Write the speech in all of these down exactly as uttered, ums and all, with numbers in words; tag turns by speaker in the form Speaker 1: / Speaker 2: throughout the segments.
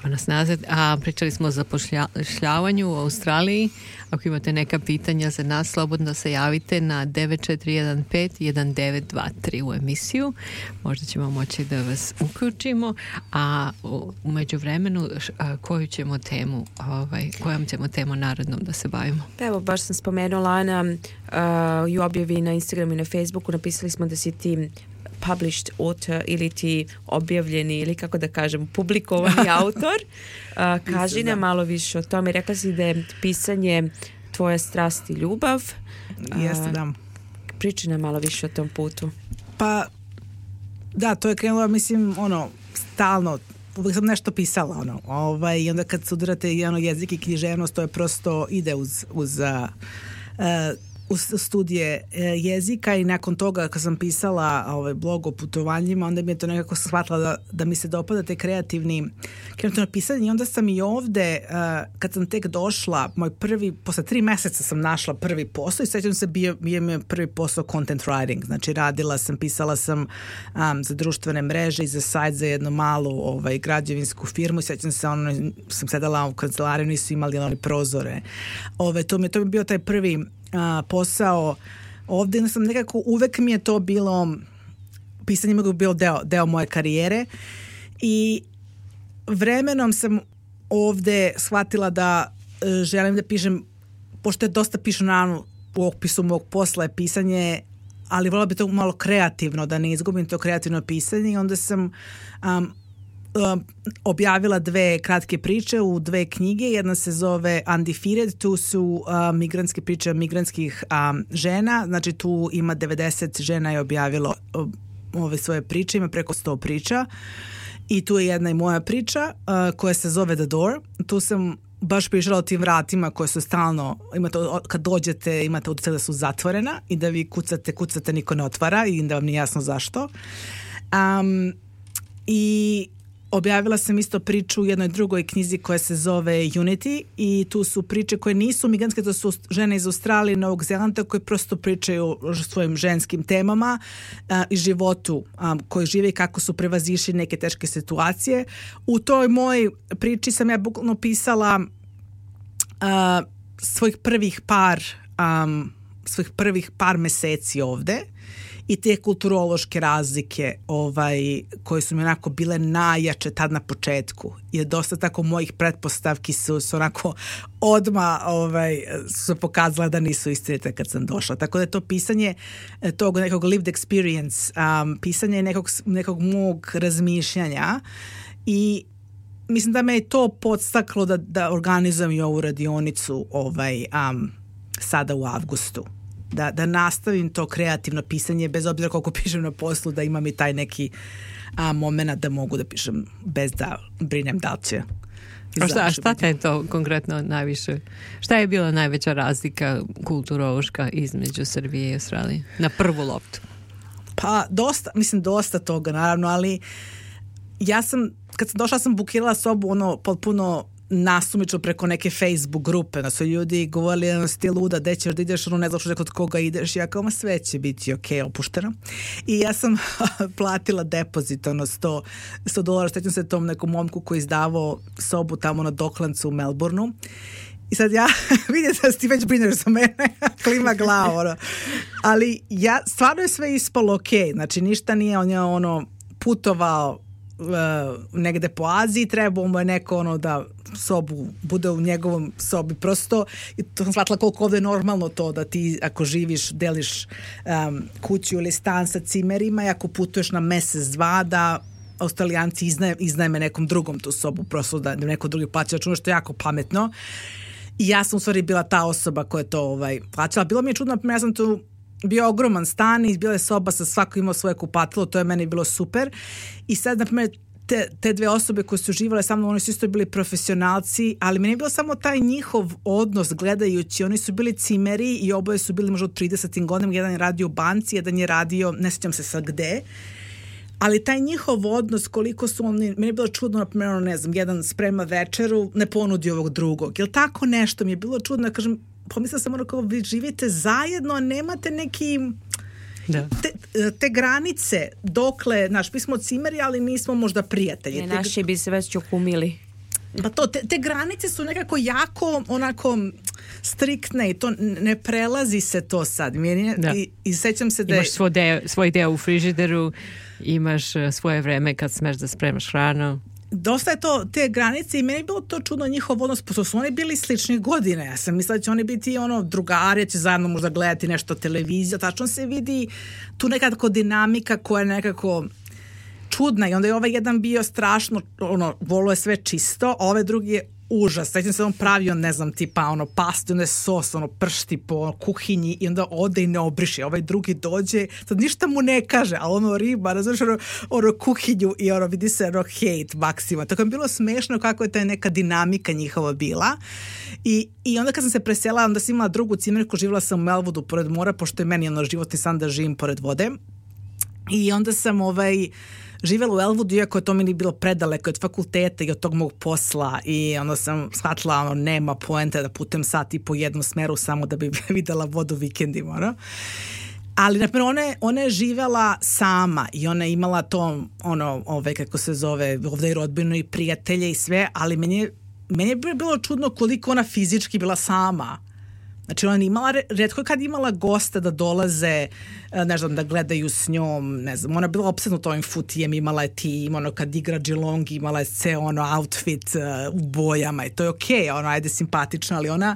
Speaker 1: Evo nas nazad. A pričali smo o zapošljavanju u Australiji. Ako imate neka pitanja za nas, slobodno se javite na devet četiri jedan pet jedan devet dva tri u emisiju. Možda ćemo moći da vas uključimo. A u međuvremenu koju ćemo temu, ovaj, kojom ćemo temu narodnom da se bavimo?
Speaker 2: Evo, baš sam spomenula, Ana, uh, i objavi na Instagramu i na Facebooku, napisali smo da si ti published author ili ti objavljeni ili kako da kažem publikovani autor. Uh, kaži nam malo više o tome. Rekla si da je pisanje tvoja strast i ljubav.
Speaker 3: Uh, Jeste, da.
Speaker 2: Priči nam malo više o tom putu.
Speaker 3: Pa da, to je krenulo, mislim, ono, stalno uvijek sam nešto pisala, ono, ovaj, i onda kad sudarate i ono, jezik i književnost, to je prosto ide uz, uz uh, uz studije jezika i nakon toga kad sam pisala ovaj blog o putovanjima, onda mi je to nekako shvatila da, da mi se dopada te kreativni kreativno pisanje i onda sam i ovde uh, kad sam tek došla, moj prvi, posle tri meseca sam našla prvi posao i sećam se bio, bio mi je prvi posao content writing, znači radila sam, pisala sam um, za društvene mreže i za sajt za jednu malu ovaj, građevinsku firmu i sećam se, ono, sam sedala u kancelariju, nisu imali oni prozore. Ove, to mi je to mi bio taj prvi A, posao ovdje, sam nekako uvek mi je to bilo, pisanje mi je bilo deo, deo moje karijere i vremenom sam ovdje shvatila da e, želim da pišem, pošto je dosta pišu naravno u opisu mog posla je pisanje, ali voljela bi to malo kreativno, da ne izgubim to kreativno pisanje i onda sam um, Um, objavila dve kratke priče u dve knjige. Jedna se zove Undefeated, tu su uh, migrantske priče migrantskih um, žena, znači tu ima devedeset žena je objavilo uh, ove svoje priče, ima preko sto priča i tu je jedna i moja priča uh, koja se zove The Door. Tu sam baš pričala o tim vratima koje su stalno, imate, kad dođete imate utisak da su zatvorena i da vi kucate, kucate, niko ne otvara i da vam nije jasno zašto. Um, i objavila sam isto priču u jednoj drugoj knjizi koja se zove Unity i tu su priče koje nisu migrantske, to su žene iz Australije i Novog Zelanda koje prosto pričaju o svojim ženskim temama a, i životu a, koji žive i kako su prevazišli neke teške situacije. U toj mojoj priči sam ja bukvalno pisala a, svojih prvih par a, svojih prvih par meseci ovde i te kulturološke razlike ovaj, koje su mi onako bile najjače tad na početku. I dosta tako mojih pretpostavki su, su onako odma ovaj, su se pokazala da nisu istinite kad sam došla. Tako da je to pisanje tog nekog lived experience, um, pisanje nekog, nekog mog razmišljanja i mislim da me je to podstaklo da, da organizujem i ovu radionicu ovaj, um, sada u avgustu. Da, da nastavim to kreativno pisanje bez obzira koliko pišem na poslu, da imam i taj neki a, moment da mogu da pišem bez da brinem da li će.
Speaker 1: A šta, šta te je to konkretno najviše? Šta je bila najveća razlika kulturološka između Srbije i Australije? Na prvu loptu.
Speaker 3: Pa dosta, mislim dosta toga naravno, ali ja sam, kad sam došla sam bukirala sobu ono potpuno nasumično preko neke Facebook grupe, da su ljudi govorili jedno ti luda, gde ćeš da ideš, ono ne znaš kod koga ideš, ja kao, ma sve će biti ok, opušteno. I ja sam platila depozit, ono sto dolara, stećam se tom nekom momku koji izdavao sobu tamo na Docklandsu u Melbourneu. I sad ja vidim da ti već brineš za mene, klima glavu, ono. Ali ja, stvarno je sve ispalo ok, znači ništa nije, on je ono putovao Uh, negde po Aziji, trebao mu je neko ono da sobu bude u njegovom sobi prosto i to sam shvatila koliko ovdje je normalno to da ti ako živiš, deliš um, kuću ili stan sa cimerima i ako putuješ na mesec dva da Australijanci iznaje, iznajme nekom drugom tu sobu prosto da neko drugi plaća računa, što je jako pametno i ja sam u stvari bila ta osoba koja je to ovaj, plaćala. Bilo mi je čudno, ja sam tu bio ogroman stan i bila je soba sa svako imao svoje kupatilo, to je meni bilo super i sad na primjer te, te dve osobe koje su živjele sa mnom, oni su isto bili profesionalci, ali meni je bilo samo taj njihov odnos gledajući, oni su bili cimeri i oboje su bili možda od tridesetim godinama, jedan je radio u banci, jedan je radio, ne sjećam se sa gde, ali taj njihov odnos, koliko su oni, meni je bilo čudno, na primjer, ne znam, jedan sprema večeru, ne ponudi ovog drugog, jel tako nešto mi je bilo čudno, ja kažem, pomislila sam ono kao vi živite zajedno, a nemate neki da. Te, te granice dokle, naš, mi smo cimeri, ali nismo možda prijatelji.
Speaker 2: Ne, naši bi se već čukumili.
Speaker 3: Pa to, te, te granice su nekako jako onako striktne i to ne prelazi se to sad. Meni, i, I sećam se da...
Speaker 1: Imaš svoj deo, svoj deo u frižideru, imaš svoje vreme kad smeš da spremaš hranu.
Speaker 3: Dosta je to, te granice i meni je bilo to čudno njihov odnos, pošto su oni bili sličnih godina. Ja sam mislila da će oni biti ono drugari, će zajedno možda gledati nešto televizija, tačno se vidi tu nekako dinamika koja je nekako čudna i onda je ovaj jedan bio strašno, ono, volio je sve čisto, a ovaj drugi je užas. Sećam se on pravio, ne znam, tipa ono pastu, onda je sos, ono pršti po ono, kuhinji i onda ode i ne obriše. Ovaj drugi dođe, sad ništa mu ne kaže, ali ono riba, razumiješ, ono, ono kuhinju i ono vidi se ono hate maksima. Tako je bilo smešno kako je ta neka dinamika njihova bila. I, i onda kad sam se preselila, onda sam imala drugu cimerku, živjela sam u Melwoodu pored mora, pošto je meni ono životni san da živim pored vode. I onda sam ovaj živjela u Elwoodu, iako je to meni bilo predaleko od fakulteta i od tog mog posla i onda sam shvatila, ono, nema poente da putem sat i po jednom smeru samo da bi videla vodu vikendima, ono. Ali, na primjer, ona, ona je živjela sama i ona je imala to, ono, ove, kako se zove, ovdje i rodbinu i prijatelje i sve, ali meni je, meni je bilo čudno koliko ona fizički bila sama. Znači ona imala, retko kad imala gosta da dolaze, ne znam, da gledaju s njom, ne znam, ona je bila opsednuta ovim futijem, imala je tim, ono, kad igra Geelong, imala je ceo, ono, outfit uh, u bojama i to je okej, okay, ono, ajde simpatično, ali ona,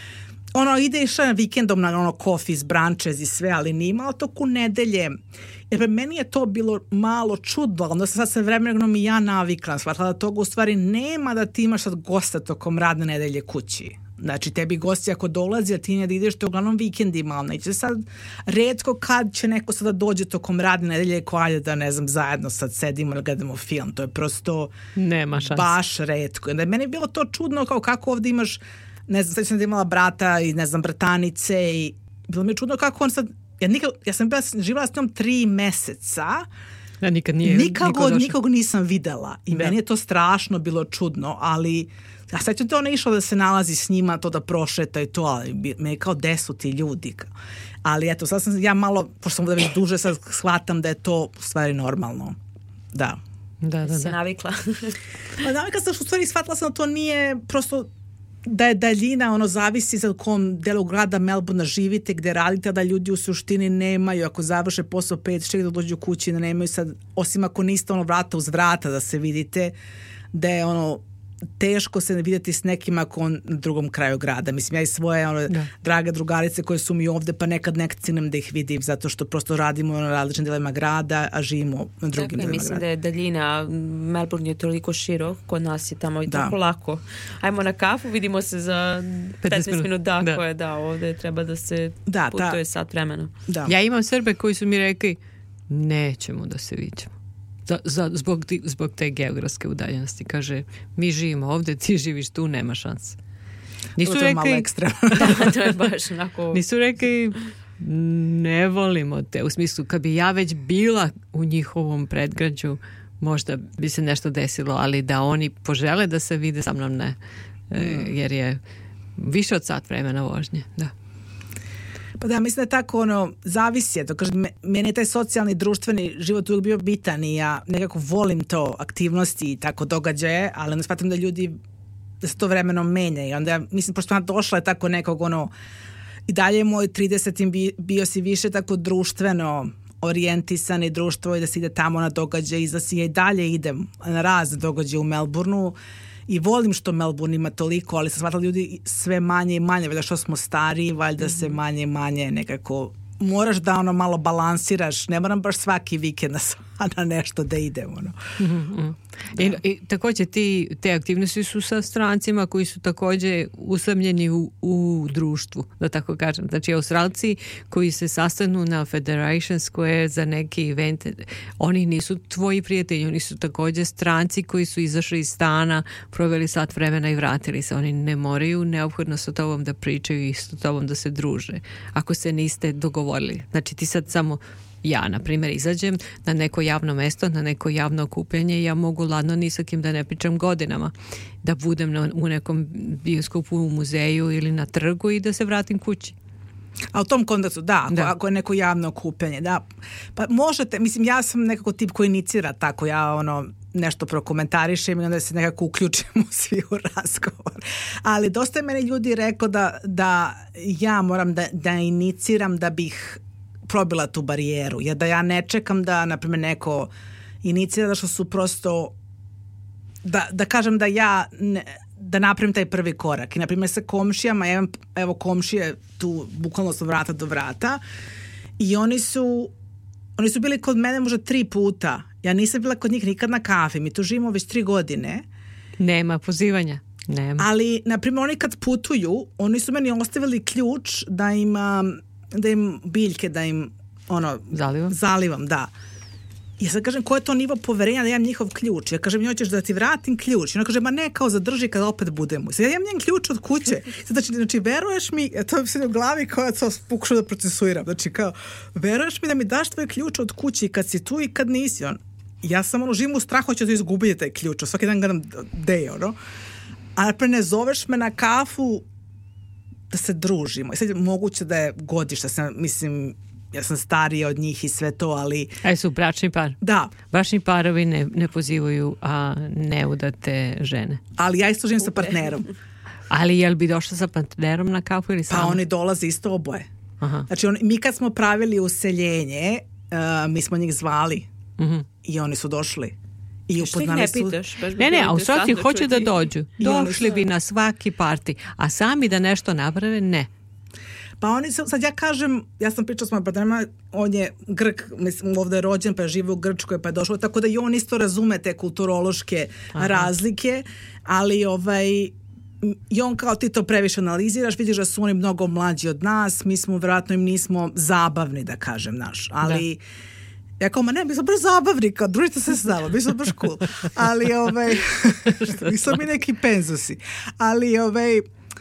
Speaker 3: ono, ide išla na vikendom na, ono, coffees, brunches i sve, ali nije imala toku nedelje, jer meni je to bilo malo čudno, onda sam sad sa vremenom i ja navikla, shvatila da toga u stvari nema da ti imaš sad gosta tokom radne nedelje kući. Znači, tebi gosti ako dolazi, a ti ne da ideš, to uglavnom vikendima, ali neće sad, retko kad će neko sada dođe tokom radne nedelje ko ajde da, ne znam, zajedno sad sedimo ili gledamo film, to je prosto
Speaker 1: nema šanse. Baš
Speaker 3: retko. I meni je bilo to čudno kao kako ovdje imaš, ne znam, sad sam da imala brata i, ne znam, bratanice i bilo mi je čudno kako on sad, ja, nikad, ja sam bila, živjela s njom tri meseca,
Speaker 1: da, nikad nije,
Speaker 3: nikog od nikog nisam videla i da. Meni je to strašno bilo čudno, ali ja sećam te ona išla da se nalazi s njima, to da prošeta i to, ali me je kao desu ti ljudi. Ali eto, sad sam ja malo, pošto sam da već duže, sad shvatam da je to u stvari normalno. Da.
Speaker 1: Da, da, da.
Speaker 2: Se navikla.
Speaker 3: Pa navikla sam što u stvari shvatila sam da to nije prosto da je daljina, ono zavisi za kom delu grada Melbourne živite, gde radite, da ljudi u suštini nemaju, ako završe posao pet šest da dođu kući, da nemaju sad, osim ako niste ono vrata uz vrata da se vidite, da je ono teško se vidjeti s nekim ako on na drugom kraju grada. Mislim, ja i svoje ono, drage drugarice koje su mi ovdje, pa nekad nekad cinem da ih vidim, zato što prosto radimo na različitim delima grada, a živimo na drugim delima grada.
Speaker 2: Mislim da je daljina, Melbourne je toliko širok, kod nas je tamo i da. Tako lako. Ajmo na kafu, vidimo se za petnaest minuta, da, koje, da, ovdje treba da se da, putuje ta, sat vremena.
Speaker 1: Da. Ja imam Srbe koji su mi rekli, nećemo da se viđemo. Za, za, zbog, zbog te geografske udaljenosti. Kaže, mi živimo ovdje, ti živiš tu, nema šanse.
Speaker 3: Nisu to je rekli, malo ekstra.
Speaker 2: Da, to je baš onako...
Speaker 1: Nisu rekli, ne volimo te. U smislu, kad bi ja već bila u njihovom predgrađu, možda bi se nešto desilo, ali da oni požele da se vide, sa mnom ne. E, jer je više od sat vremena vožnje. Da.
Speaker 3: Pa da, mislim da je tako, ono, zavisi je to. Kažem, meni je taj socijalni, društveni život uvijek bio bitan i ja nekako volim to, aktivnosti i tako događaje, ali onda shvatim da ljudi, da se to vremenom menja i onda, mislim, pošto ona došla je tako nekog, ono, i dalje je moj tridesetim bio si više tako društveno orijentisani društvo i da se ide tamo na događaje i da si ja i dalje idem na razne događaje u Melbourneu. I volim što Melbourne ima toliko, ali sam shvatila ljudi sve manje i manje, valjda što smo stariji, valjda se manje i manje nekako, moraš da ono malo balansiraš, ne moram baš svaki vikend na nešto da idem. Ono.
Speaker 1: Mm-hmm. I, i također ti, te aktivnosti su sa strancima koji su također usamljeni u, u društvu, da tako kažem. Znači, Australci koji se sastanu na Federation Square za neki event, oni nisu tvoji prijatelji, oni su također stranci koji su izašli iz stana, proveli sat vremena i vratili se. Oni ne moraju neophodno sa tobom da pričaju i sa tobom da se druže. Ako se niste dogovorili. Znači, ti sad samo ja, na primjer, izađem na neko javno mesto, na neko javno okupljanje i ja mogu ladno ni sa kim da ne pričam godinama. Da budem na, u nekom bioskopu, u muzeju ili na trgu i da se vratim kući.
Speaker 3: A u tom kontekstu, da, ako,
Speaker 1: da.
Speaker 3: ako je neko javno okupljanje, da. Pa možete, mislim, ja sam nekako tip koji inicira tako, ja ono, nešto prokomentarišem i onda se nekako uključimo svi u razgovor. Ali dosta je meni ljudi rekao da, da ja moram da, da iniciram da bih probila tu barijeru. Jer da ja ne čekam da, na primjer, neko inicira, da što su prosto da, da kažem da ja ne, da napravim taj prvi korak. I na primjer sa komšijama, evo, evo komšije tu bukvalno su vrata do vrata i oni su oni su bili kod mene možda tri puta. Ja nisam bila kod njih nikad na kafi. Mi tu živimo već tri godine.
Speaker 1: Nema pozivanja. Nema.
Speaker 3: Ali, na primjer, oni kad putuju, oni su meni ostavili ključ da im, da im biljke, da im ono,
Speaker 1: zalivam.
Speaker 3: zalivam, da. I sad kažem, ko je to nivo poverenja da imam njihov ključ? Ja kažem, njoj ćeš da ti vratim ključ. I ona kaže, ma ne, kao zadrži kad opet budemo. Sad ja imam njen ključ od kuće. Znači, znači veruješ mi, to mi se u glavi kao to pokušao da procesuiram. Znači, kao, veruješ mi da mi daš tvoj ključ od kuće kad si tu i kad nisi on. Ja sam ono, živim u strahu, hoću da izgubiti taj ključ. Svaki dan gledam gde je ono. A napred ne zoveš me na kafu da se družimo. I sad je moguće da je godišta, sam, mislim, ja sam starija od njih i sve to, ali...
Speaker 1: A su bračni par?
Speaker 3: Da.
Speaker 1: Bračni parovi ne, ne pozivaju a neudate žene.
Speaker 3: Ali ja isto živim sa partnerom.
Speaker 1: Ali jel bi došla sa partnerom na kafu ili samo?
Speaker 3: Pa oni dolaze isto oboje.
Speaker 1: Aha.
Speaker 3: Znači on, mi kad smo pravili useljenje, uh, mi smo njih zvali uh-huh. i oni su došli. I upoznali su...
Speaker 1: Ne, ne, Australci hoće da dođu. Došli bi na svaki parti, a sami da nešto naprave, ne.
Speaker 3: Pa oni su, sad ja kažem, ja sam pričala s mojim partnerima, on je Grk, mislim, ovdje je rođen, pa je živo u Grčkoj, pa je došao, tako da i on isto razume te kulturološke Aha. razlike, ali ovaj, i on kao ti to previše analiziraš, vidiš da su oni mnogo mlađi od nas, mi smo, vjerojatno im nismo zabavni, da kažem, naš, ali... Da. Ja kao, ma ne, mi smo baš zabavni, kao, družite se s nama, mi smo baš cool. Ali, ovaj, mi smo mi neki penzusi. Ali, ovaj,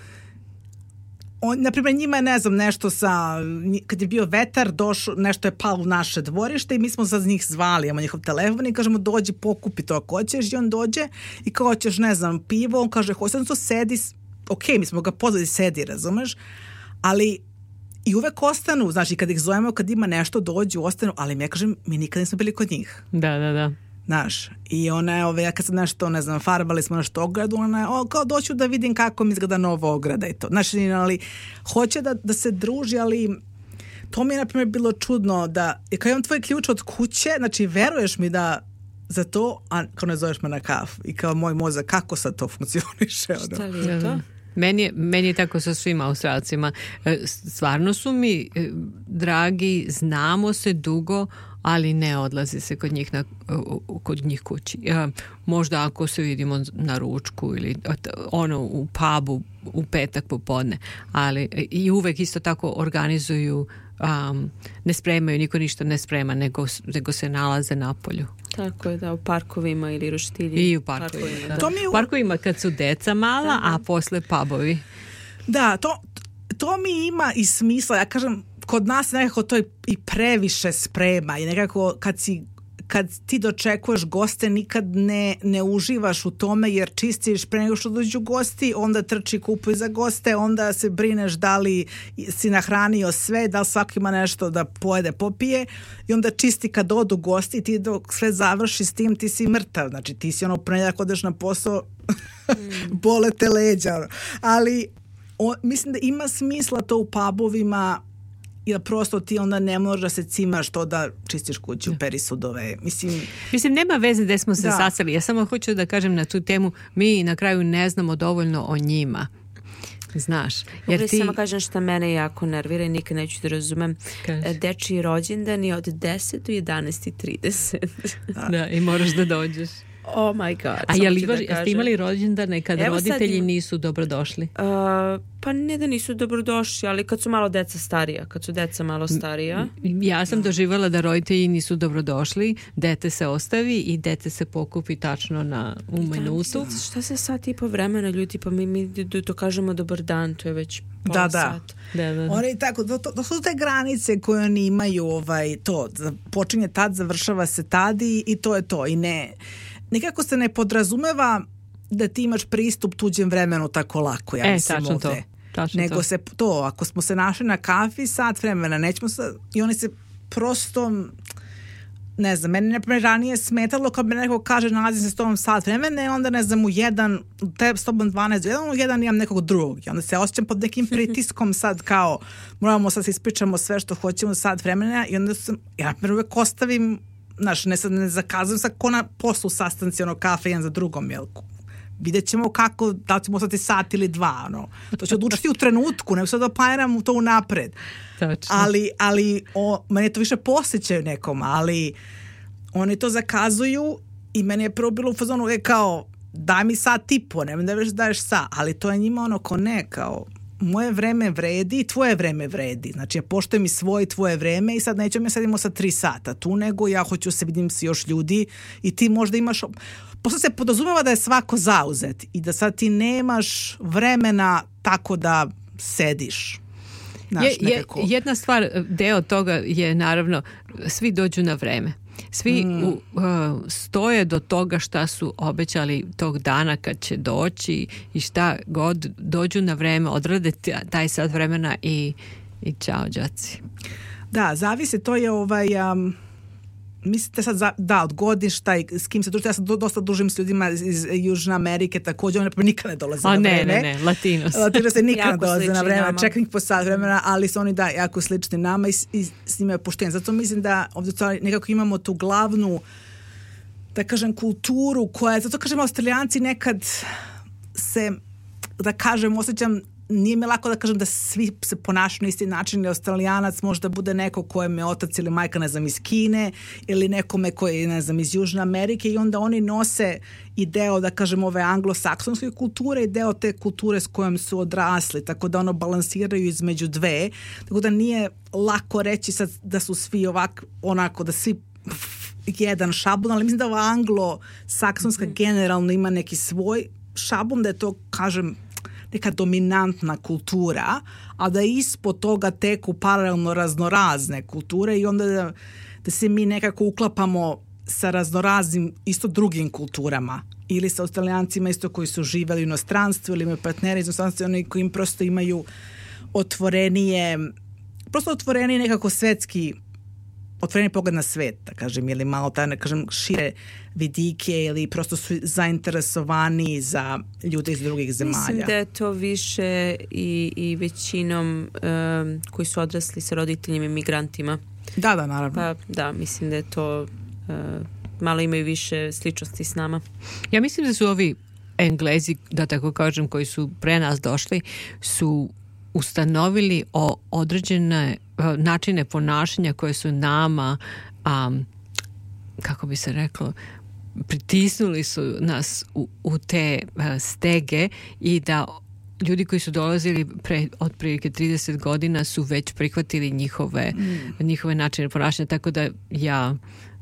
Speaker 3: on, na primjer, njima je, ne znam, nešto sa, kad je bio vetar, došlo, nešto je palo u naše dvorište i mi smo sad njih zvali, imamo njihov telefon i kažemo, dođi, pokupi to ako hoćeš, i on dođe i kao hoćeš, ne znam, pivo, on kaže, hoće, on to sedi, ok, mi smo ga pozvali, sedi, razumeš, ali i uvek ostanu, znači kad ih zovemo, kad ima nešto, dođu, ostanu, ali mi ja kažem, mi nikad nismo bili kod njih.
Speaker 1: Da, da, da.
Speaker 3: Znaš, i ona je, ove, ja kad sam nešto, ne znam, farbali smo nešto ogradu, ona je, o, kao doću da vidim kako mi izgleda novo ograda i to. Znači, ali, hoće da, da se druži, ali to mi je, na primjer, bilo čudno da, kao imam tvoj ključ od kuće, znači, veruješ mi da za to, a kao ne zoveš me na kafu i kao moj mozak, kako sad to funkcioniše? Ono?
Speaker 2: Šta li je to?
Speaker 1: Meni je, meni je tako sa svim Australcima. Stvarno su mi dragi, znamo se dugo, ali ne odlazi se kod njih, na, kod njih kući. Možda ako se vidimo na ručku ili ono u pubu u petak popodne, ali i uvek isto tako organizuju, um, ne spremaju, niko ništa ne sprema, nego, nego se nalaze na polju.
Speaker 2: Tako je, da, u parkovima ili roštilji.
Speaker 1: I u parkovima, parkovima da.
Speaker 3: To mi u...
Speaker 1: parkovima kad su deca mala, da, da. A posle pubovi.
Speaker 3: Da, to, to mi ima i smisla. Ja kažem, kod nas nekako to i previše sprema i nekako kad si kad ti dočekuješ goste nikad ne, ne uživaš u tome jer čistiš pre nego što dođu gosti, onda trči kupuj za goste, onda se brineš da li si nahranio sve, da li svaki ima nešto da pojede, popije i onda čisti kad odu gosti i ti dok sve završi s tim ti si mrtav, znači ti si ono ponedjeljak odeš na posao mm. bole te leđa, ali o, mislim da ima smisla to u pubovima jer prosto ti onda ne možeš da se cimaš to da čistiš kuću, peri sudove. Mislim,
Speaker 1: Mislim nema veze gde smo se da. sastali. Ja samo hoću da kažem na tu temu, mi na kraju ne znamo dovoljno o njima. Znaš. Jer
Speaker 2: Ovdje
Speaker 1: ti...
Speaker 2: samo kažem šta mene jako nervira i nikad neću da razumem. Kaži. Dečiji rođendan je od deset do jedanaest i trideset.
Speaker 1: Da. Da, i moraš da dođeš.
Speaker 2: Oh my god.
Speaker 1: A je li, da jeste imali rođendane kad Evo roditelji im... nisu dobrodošli?
Speaker 2: Uh, pa ne da nisu dobrodošli, ali kad su malo deca starija, kad su deca malo starija.
Speaker 1: Ja sam doživjela da roditelji nisu dobrodošli, dete se ostavi i dete se pokupi tačno na u minutu.
Speaker 2: Da, šta se sad i po vremena ljudi, pa mi, mi to kažemo dobar dan, to je već pola
Speaker 3: da, da.
Speaker 2: sat.
Speaker 1: Da, da.
Speaker 3: Oni tako, to, to, to su te granice koje oni imaju, ovaj, to, počinje tad, završava se tad i, i to je to. I ne... Nekako se ne podrazumeva da ti imaš pristup tuđem vremenu tako lako, ja
Speaker 1: e,
Speaker 3: mislim
Speaker 1: tačno
Speaker 3: ovdje.
Speaker 1: To, tačno
Speaker 3: Nego
Speaker 1: to.
Speaker 3: se to, ako smo se našli na kafi, sat vremena, nećemo se, i oni se prosto ne znam, meni ne ranije smetalo kad mi neko kaže nalazim se s tobom sat vremena i onda ne znam u jedan, te s tobom dvanaest, jedan u jedan imam nekog drugog i onda se osjećam pod nekim pritiskom sad kao moramo sad se ispričamo sve što hoćemo sat vremena i onda sam, ja na primjer uvek ostavim, znaš, ne sad ne zakazujem sad ko na poslu sastanci ono kafe jedan za drugom, jel? Vidjet ćemo kako, da li ćemo ostati sat ili dva, ono. To će odlučiti u trenutku, ne sad da planiram to unapred.
Speaker 1: Tačno.
Speaker 3: Ali, ali o, meni to više posjećaju nekom, ali oni to zakazuju i meni je prvo bilo u fazonu, e, kao, daj mi sat i po, ne da već daješ sat, ali to je njima ono ko ne, kao, moje vreme vredi i tvoje vreme vredi. Znači, ja poštujem i svoje i tvoje vreme i sad nećemo ja sedimo sa tri sata tu, nego ja hoću se vidim s još ljudi i ti možda imaš... Posle se podrazumeva da je svako zauzet i da sad ti nemaš vremena tako da sediš. Znaš,
Speaker 1: je, je, jedna stvar, deo toga je naravno, svi dođu na vreme. Svi mm. u, uh, stoje do toga šta su obećali tog dana kad će doći i šta god dođu na vreme, odrade taj sat vremena i, i čao đaci.
Speaker 3: Da, zavisi, to je ovaj... Um, mislite sad, za, da, odgodiš taj, s kim se družite, ja sam do, dosta družim s ljudima iz, iz Južne Amerike, također oni nikad ne dolaze
Speaker 1: o,
Speaker 3: na
Speaker 1: ne,
Speaker 3: vreme.
Speaker 1: Ne, ne, Latinos.
Speaker 3: Latinos se nikad ne dolaze na vreme, čeknik po sat vremena, ali su oni da jako slični nama i, i s njima je pošten. Zato mislim da ovdje nekako imamo tu glavnu, da kažem, kulturu koja je, zato kažem, Australijanci nekad se, da kažem, osjećam, nije mi lako da kažem da svi se ponašaju na isti način, ili Australijanac možda bude neko kojem je otac ili majka, ne znam, iz Kine ili nekome koji je, ne znam, iz Južne Amerike i onda oni nose i deo, da kažem, ove anglosaksonske kulture i deo te kulture s kojom su odrasli, tako da ono balansiraju između dve, tako da nije lako reći sad da su svi ovak, onako, da svi jedan šablon, ali mislim da ova anglosaksonska mm-hmm. generalno ima neki svoj šablon, da je to, kažem, neka dominantna kultura, a da ispod toga teku paralelno raznorazne kulture i onda da, da se mi nekako uklapamo sa raznoraznim isto drugim kulturama ili sa Australijancima isto koji su živjeli u inostranstvu ili imaju partnere iz inostranstva, oni koji im prosto imaju otvorenije, prosto otvorenije nekako svetski, otvoreni pogled na svet, da kažem, ili malo taj, ne kažem, šire vidike ili prosto su zainteresovani za ljude iz drugih zemalja.
Speaker 2: Mislim da je to više i, i većinom um, koji su odrasli sa roditeljima imigrantima.
Speaker 3: Da, da, naravno.
Speaker 2: Pa da, mislim da je to uh, malo imaju više sličnosti s nama.
Speaker 1: Ja mislim da su ovi Englezi, da tako kažem, koji su pre nas došli, su ustanovili o određene načine ponašanja koje su nama, um, kako bi se reklo, pritisnuli su nas u, u te uh, stege i da ljudi koji su dolazili pre otprilike trideset godina su već prihvatili njihove, mm. njihove načine ponašanja, tako da ja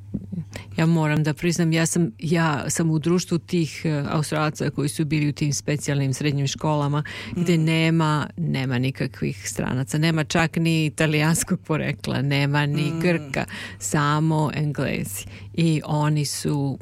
Speaker 1: ja moram da priznam, ja sam, ja sam u društvu tih uh, Australaca koji su bili u tim specijalnim srednjim školama mm. gdje nema, nema nikakvih stranaca, nema čak ni italijanskog porekla, nema ni mm. Grka, samo Englezi. I oni su,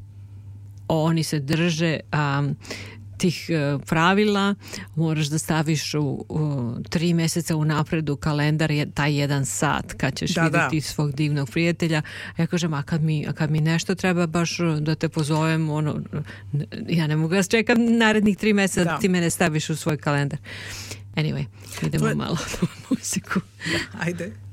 Speaker 1: oni se drže um, tih uh, pravila, moraš da staviš u, u tri mjeseca unapred u kalendar je, taj jedan sat kad ćeš da, vidjeti da. svog divnog prijatelja. Ja kažem, a kad mi, a kad mi nešto treba baš da te pozovem, ono, ja ne mogu da čekam narednih tri mjeseca da ti mene staviš u svoj kalendar. Anyway, idemo je... malo na muziku.
Speaker 3: Da, ajde.